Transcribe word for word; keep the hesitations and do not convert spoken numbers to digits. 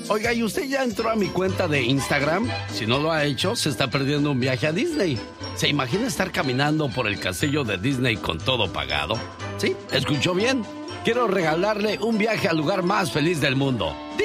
Oiga, ¿y usted ya entró a mi cuenta de Instagram? Si no lo ha hecho, se está perdiendo un viaje a Disney. ¿Se imagina estar caminando por el castillo de Disney con todo pagado? Sí, escuchó bien. Quiero regalarle un viaje al lugar más feliz del mundo.